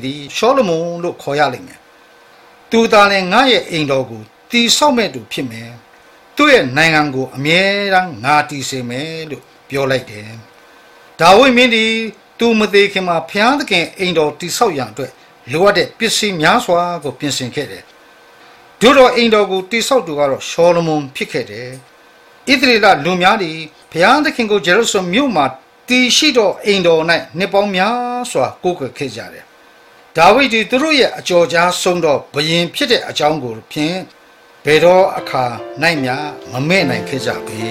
သည်ရှောလမုန်လို့ခေါ်ရလိမ့်မယ်သူသာလည်းငါရဲ့အိမ်တော်ကိုတည်ဆောက်မဲ့သူဖြစ်မယ်သူ့ရဲ့နိုင်ငံကိုအမြဲတမ်းငါတည်စေမယ်လို့ပြောလိုက်တယ်ဒါဝိဒ်မင်းသည်သူမသေးခင်မှာဘုရားသခင်အိမ်တော်တည်ဆောက်ရန်အတွက်လိုအပ်တဲ့ပစ္စည်းများစွာကိုပြင်ဆင်ခဲ့တယ်ဒုတော်အိမ်တော်ကိုတည်ဆောက်သူကတော့ရှောလမုန်ဖြစ်ခဲ့တယ်ဣသရေလလူများသည်ဘုရားသခင်ကိုဂျေရုဆလမ်မြို့မှာတည်ရှိသောအိမ်တော်၌နှစ်ပေါင်းများစွာကိုးကွယ်ခဲ့ကြတယ်ဒါဝိဒ်သည်သူတို့ရဲ့အကြော်ကြားဆုံးသောဘုရင်ဖြစ်တဲ့အကြောင်းကိုဖြင့်ဘယ်တော့အခါနိုင်များမမဲ့နိုင်ခဲ့ကြပေ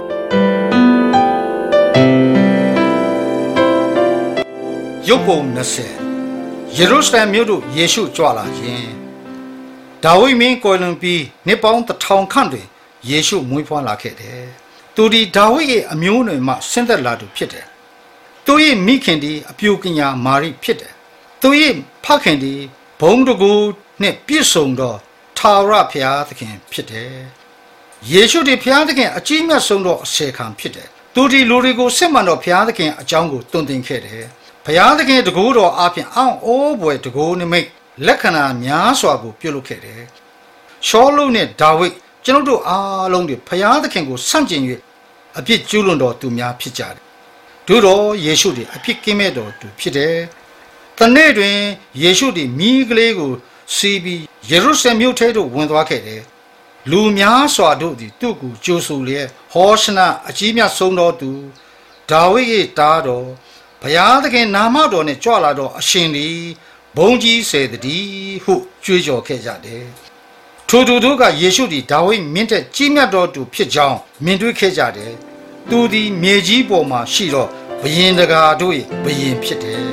ရုပ်ပုံ20ယေရုရှလင်မြို့သို့ယေရှုကြွလာခြင်းဒါဝိဒ်မင်းကိုယ်လွန်ပြီးနှစ်ပေါင်း1000ခန့်တွင်ယေရှုမွေးဖွားလာခဲ့တယ်သူဒီဒါဝိဒ်ရဲ့အမျိုးအနွယ်မှဆင်းသက်လာသူဖြစ်တယ်သူရဲ့မိခင်ဒီအပြိုကညာမာရိဖြစ်တယ်သူရဲ့ဖခင်ဒီဘုံတကူနဲ့ပြည့်စုံသောထာဝရဘုရားသခင်ဖြစ်တယ်ယေရှုဒီဘုရားသခင်အကြီးမြတ်ဆုံးသောအစေခံဖြစ်တယ်သူဒီလူတွေကိုစစ်မှန်သောဘုရားသခင်အကြောင်းကိုတွင်တင်ခဲ့တယ်ဘုရားသခင်တကူတော်အပြင်အောင်းအိုးဘွယ်တကူနိမိတ်လက္ခဏာများစွာကိုပြုလုပ်ခဲ့တယ်ရှောလုနဲ့ဒါဝိဒ်ကျွန်ုပ်တို့အားလုံးတွေဘုရားသခင်ကိုဆန့်ကျင်၍အပြစ်ကျူးလွန်တော်သူများဖြစ်ကြတယ်တို့တော်ယေရှုသည်အပြစ်ကင်းမဲ့တော်သူဖြစ်တယ်တနေ့တွင်ယေရှုသည်မိကလေးကိုစီးပြီးယေရုရှလင်မြို့ထဲသို့ဝင်သွားခဲ့တယ်လူများစွာတို့သည်သူ့ကိုကြိုဆိုလျက်ဟောရှနအကြီးမြတ်ဆုံးတော်သူဒါဝိဒ်၏သားတော်ဘုရားသခင်နာမတော်နှင့်ကြွလာသောအရှင်သည်ဘုန်းကြီးစေတည်းဟုကြွေးကြော်ခဲ့ကြတယ်ထိုသူတို့ကယေရှုသည်ဒါဝိဒ်မင်းထက်ကြီးမြတ်တော်သူဖြစ်ကြောင်းမြင်တွေ့ခဲ့ကြတယ်သူသည်မြေကြီးပေါ်မှာရှိသောဘုရင်တကာတို့၏ဘုရင်ဖြစ်တယ်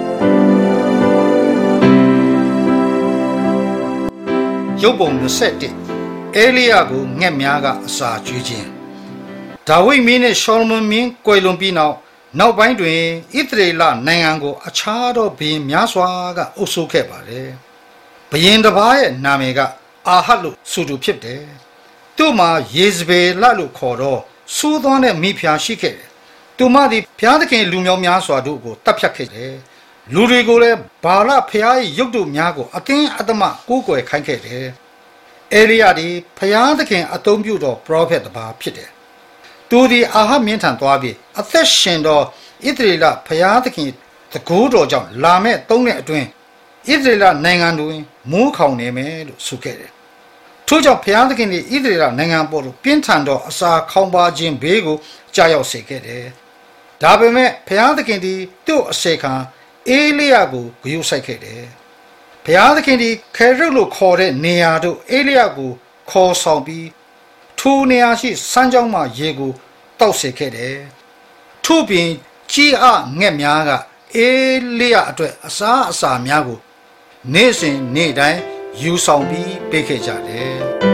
ရုပ်ပုံ21အေလိယကိုငှက်များကအစာကျွေးခြင်းဒါဝိဒ်မင်းနဲ့ရှောလမုန်မင်းကွယ်လွန်ပြီးနောက်ပိုင်းတွင်ဣသရေလနိုင်ငံကိုအခြားသောဘုရင်များစွာကအုပ်စိုးခဲ့ပါတယ်ဘုရင်တစ်ပါးရဲ့နာမည်ကအာဟတ်လို့ဆိုသူဖြစ်တယ်သူ့မှာယေဇဗေလလို့ခေါ်တော့စူးသွမ်းတဲ့မိဖုရားရှိခဲ့တယ်သူမသည်ဘုရားသခင်လူမျိုးများစွာတို့ကိုတပ်ဖြတ်ခဲ့တယ်လူတွေကိုလည်းဘာလဖျား၏ရုပ်တို့များကိုအတင်းအဓမ္မကိုးကွယ်ခိုင်းခဲ့တယ်အေလိယသည်ဖျားသခင်အသုံးပြုသောပရောဖက်တစ်ပါးဖြစ်တယ်သူသည်အာဟမင်းထံသွားပြီးအသက်ရှင်သောဣသရေလဖျားသခင်တကူတော်ကြောင့်လာမဲ့3နှစ်အတွင်းဣသရေလနိုင်ငံတွင်မိုးခေါင်နေမယ်လို့ဆိုခဲ့တယ်ထို့ကြောင့်ဘုရားသခင်သည်ဣသရေလနိုင်ငံပေါ်သို့ပြင်းထန်သောအစာခေါင်းပါခြင်းဘေးကိုကြားရောက်စေခဲ့တယ်ဒါပေမဲ့ဘုရားသခင်သည်သူ့အစေခံအေလိယကိုဂရုစိုက်ခဲ့တယ်ဘုရားသခင်သည်ခေရုလို့ခေါ်တဲ့နေရာသို့အေလိယကိုခေါ်ဆောင်ပြီးထိုနေရာရှိစမ်းကြောင်းမှရေကိုတောက်စေခဲ့တယ်ထို့ပြင်ကြီးအငှက်များကအေလိယအတွက်အစာများကိုနေ့စဉ်နေ့တိုင်းယူဆောင်ပြီးပေးခဲ့ကြတယ်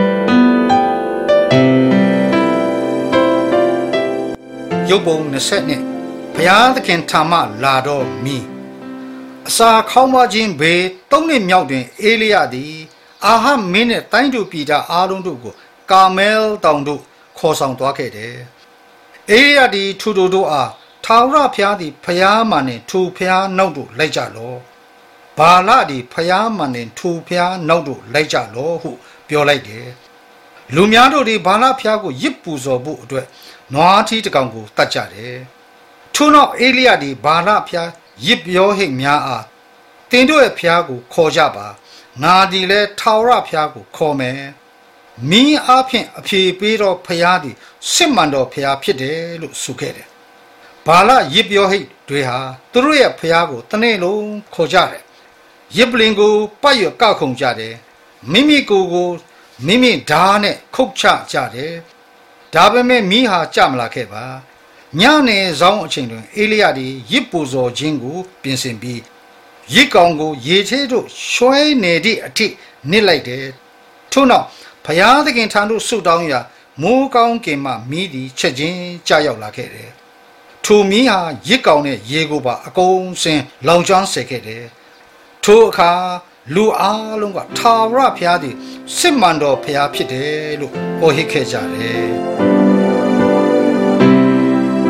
ရုပ်ပုံ20နှစ်ဘုရားသခင်ထာမလာတော်မီအစာခေါင်းပါခြင်းဘေး3နှစ်မြောက်တွင်အေလိယသည်အာဟမင်းနှင့်တိုင်းသူပြည်သားအားလုံးတို့ကိုကာမဲလ်တောင်သို့ခေါ်ဆောင်သွားခဲ့တယ်အေလိယသည်ထိုသူတို့အားထာဝရဘုရားသည်ဘုရားမှန်နှင့်ထိုဘုရားနောက်သို့လိုက်ကြလော့ဘာလသည်ဘုရားမှန်နှင့်ထိုဘုရားနောက်သို့လိုက်ကြလော့ဟုပြောလိုက်တယ်လူများတို့သည်ဘာလဘုရားကိုရစ်ပူဇော်ဖို့အတွက်နွားထီးတစ်ကောင်ကိုတတ်ကြတယ်ထို့နောက်အေလိယသည်ဘာလဘုရားရစ်ပြောဟိတ်များအားတင်တို့ရဲ့ဘုရားကိုခေါ်ကြပါငါဒီလဲထာဝရဘုရားကိုခေါ်မယ်မင်းအားဖြင့်အဖြေပေးတော့ဘုရားသည်စစ်မှန်တော်ဘုရားဖြစ်တယ်လို့ဆိုခဲ့တယ်ဘာလရစ်ပြောဟိတ်တွေဟာသူတို့ရဲ့ဘုရားကိုတနေ့လုံးခေါ်ကြတယ်ရစ်ပလင်ကိုပတ်ရကောက်ခုံကြတယ်မိမိကိုယ်မိမိဓာတ်နဲ့ခုတ်ချကြတယ်ဒါပေမဲ့မိဟာကြမလာခဲ့ပါညနေဆောင်အချိန်တွင်အေလိယသည်ရစ်ပူဇော်ခြင်းကိုပြင်ဆင်ပြီးရစ်ကောင်ကိုရေထဲသို့ရွှဲနေသည့်အထိနစ်လိုက်တယ်ထို့နောက်ဘုရားသခင်ထံသို့ဆုတောင်းရာမိုးကောင်းကင်မှမီးသည်ချက်ချင်းကျရောက်လာခဲ့တယ်ထိုမီးဟာရစ်ကောင်နဲ့ရေကိုပါအကုန်စင်လောင်ကျွမ်းစေခဲ့တယ်ထိုအခါလူအားလုံးကထာဝရဘုရားသည်စစ်မှန်တော်ဘုရားဖြစ်တယ်လို့ဟောဟစ်ခဲ့ကြတယ်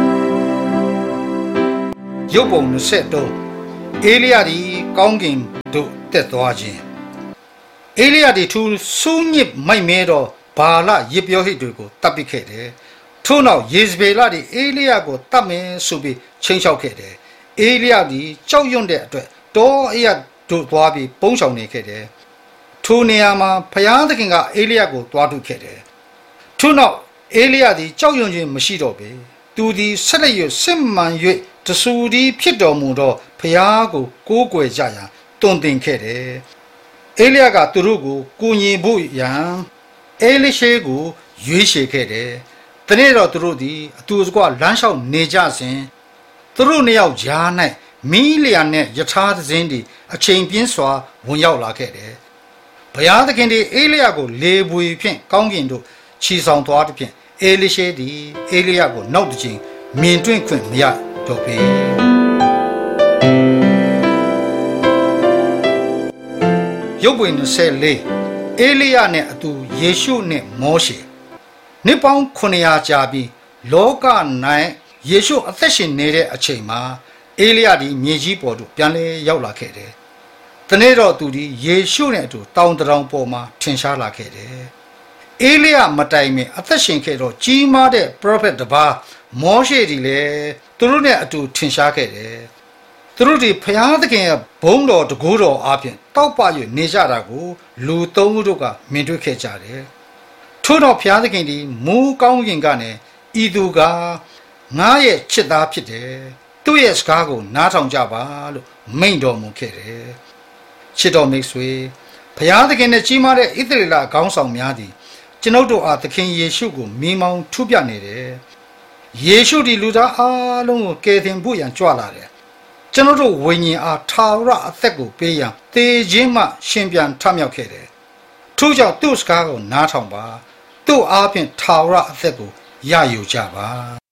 ရုပ်ပုံ23အေလိယသည်ကောင်းကင်တို့တက်သွားခြင်းအေလိယသည်ထူဆူးညစ်မိုက်မဲသောဘာလရစ်ပြောဟိတ်တွေကိုတပ်ပစ်ခဲ့တယ်ထို့နောက်ယေဇဗေလသည်အေလိယကိုတတ်မယ်ဆိုပြီးချိန်ချောက်ခဲ့တယ်အေလိယသည်ကြောက်ရွံ့တဲ့အတွက်တောအရတို့သွားပြီးပုန်းဆောင်နေခဲ့တယ်ထိုနေရာမှာဘုရားသခင်ကအေလိယကိုတွားထုတ်ခဲ့တယ်ထို့နောက်အေလိယသည်ကြောက်ရွံ့ခြင်းမရှိတော့ပေသူသည်ဆက်လက်၍စစ်မှန်၍တဆူသည်ဖြစ်တော်မူသောဘုရားကိုကိုးကွယ်ကြရန်တွင်တင်ခဲ့တယ်အေလိယကသူတို့ကိုကူညီဖို့ရန်အေလိရှေကိုရွေးချယ်ခဲ့တယ်တနေ့တော့သူတို့သည်အတူတကွလမ်းလျှောက်နေကြစဉ်သူတို့နှစ်ယောက်ကြား၌မီးလျံနှင့်ယထာသင်းသည်အချိန်ပြင်းစွာဝင်ရောက်လာခဲ့တယ်ဘုရားသခင်သည်အေလိယကိုလေပွေဖြင့်ကောင်းကင်သို့ခြိဆောင်သွားသည်ဖြင့်အေလိရှေသည်အေလိယကိုနောက်တစ်ချိန်မြင်တွေ့ခွင့်မရတော့ပေရုပ်ပွေ24အေလိယနှင့်အတူယေရှုနှင့်မောရှေနှစ်ပေါင်း900ကြာပြီးလောက၌ယေရှုအသက်ရှင်နေတဲ့အချိန်မှာအေလိယသည်မြေကြီးပေါ်သို့ပြန်လဲရောက်လာခဲ့တယ်။တနေ့တော့သူသည်ယေရှုနဲ့အတူတောင်တရောင်ပေါ်မှာထင်ရှားလာခဲ့တယ်။အေလိယမတိုင်မီအသက်ရှင်ခဲ့တော့ကြီးမားတဲ့ prophet တစ်ပါးမောရှေသည်လည်းသူတို့နဲ့အတူထင်ရှားခဲ့တယ်။သူတို့ဒီဘုရားသခင်ရဲ့ဘုန်းတော်တကူတော်အပြင်တောက်ပ၍နေကြတာကိုလူသုံးဦးတို့ကမြင်တွေ့ခဲ့ကြတယ်။ထို့တော့ဘုရားသခင်သည်မူကောင်းကင်ကနေဤသူကငါရဲ့ချစ်သားဖြစ်တယ်သူ့ရဲ့စကားကိုနားထောင်ကြပါလို့မိန့်တော်မူခဲ့တယ်ချစ်တော်မိတ်ဆွေဘုရားသခင်နဲ့ကြီးမားတဲ့ဣသရေလခေါင်းဆောင်များသည်ကျွန်ုပ်တို့အားသခင်ယေရှုကိုမိမောင်းထုပြနေတယ်ယေရှုဒီလူသားအားလုံးကိုကယ်တင်ဖို့ရန်ကြွလာတယ်ကျွန်ုပ်တို့ဝိညာဉ်အားထာဝရအသက်ကိုပေးရန်သေခြင်းမှရှင်ပြန်ထမြောက်ခဲ့တယ်ထို့ကြောင့်သူ့စကားကိုနားထောင်ပါသူ့အားဖြင့်ထာဝရအသက်ကိုရယူကြပါ